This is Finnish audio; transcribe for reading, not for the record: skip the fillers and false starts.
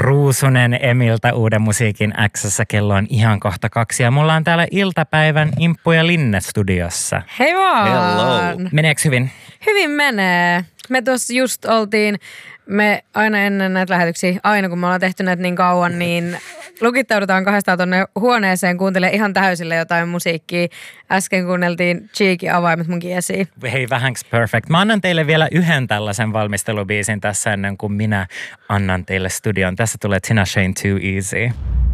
Ruusunen Emiltä Uuden musiikin X:ssä. Kello on ihan kohta 2 ja mulla on täällä iltapäivän Imppu ja Linne studiossa. Hei vaan! Hello! Meneekö hyvin? Hyvin menee. Me tuossa just oltiin, me aina ennen näitä lähetyksiä, aina kun me ollaan tehty näitä niin kauan, niin lukittaudutaan kahdestaan tonne huoneeseen, kuuntelemaan ihan täysille jotain musiikkia. Äsken kuunneltiin Cheeky Avaimet mun kiesiin. Hei, vähänks perfect. Mä annan teille vielä yhden tällaisen valmistelubiisin tässä ennen kuin minä annan teille studion. Tässä tulee Tina Shane Too Easy.